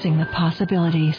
embracing the possibilities.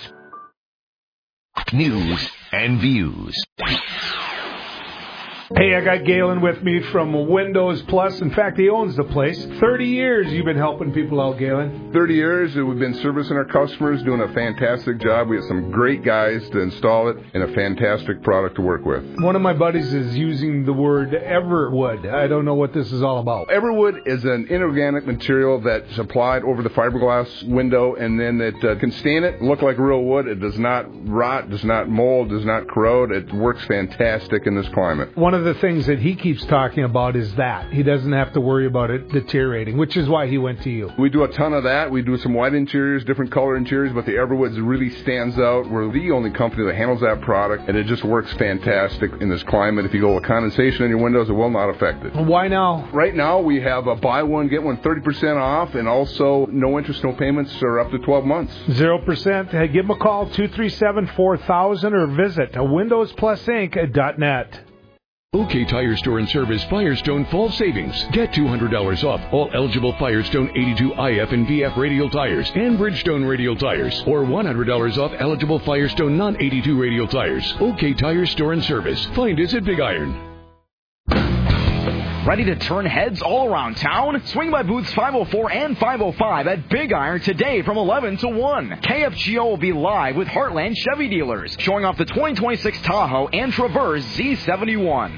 News and views. Hey, I got Galen with me from Windows Plus. In fact, he owns the place. 30 years you've been helping people out, Galen. 30 years we've been servicing our customers, doing a fantastic job. We have some great guys to install it and a fantastic product to work with. One of my buddies is using the word Everwood. I don't know what this is all about. Everwood is an inorganic material that's applied over the fiberglass window, and then it can stain it, look like real wood. It does not rot, does not mold, does not corrode. It works fantastic in this climate. One of the things that he keeps talking about is that he doesn't have to worry about it deteriorating, which is why he went to you. We do a ton of that. We do some white interiors, different color interiors, but the Everwood really stands out. We're the only company that handles that product, and it just works fantastic in this climate. If you go with condensation in your windows, it will not affect it. Why now? Right now, we have a buy one, get one 30% off, and also no interest, no payments, or up to 12 months. 0%. Hey, give him a call, 237-4000, or visit WindowsPlusInc.net. OK Tire Store and Service Firestone Fall Savings. Get $200 off all eligible Firestone 82 IF and VF radial tires and Bridgestone radial tires, or $100 off eligible Firestone non-82 radial tires. OK Tire Store and Service. Find us at Big Iron. Ready to turn heads all around town? Swing by booths 504 and 505 at Big Iron today from 11 to 1. KFGO will be live with Heartland Chevy dealers, showing off the 2026 Tahoe and Traverse Z71.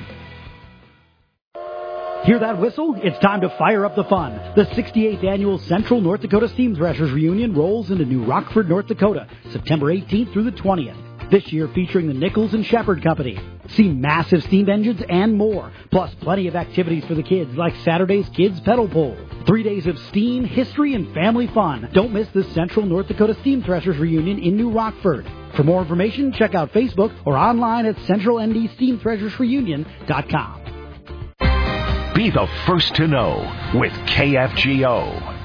Hear that whistle? It's time to fire up the fun. The 68th Annual Central North Dakota Steam Threshers Reunion rolls into New Rockford, North Dakota, September 18th through the 20th. This year featuring the Nichols and Shepherd Company. See massive steam engines and more, plus plenty of activities for the kids like Saturday's Kids Pedal Pull. 3 days of steam, history, and family fun. Don't miss the Central North Dakota Steam Threshers Reunion in New Rockford. For more information, check out Facebook or online at centralndsteamthreshersreunion.com. Be the first to know with KFGO.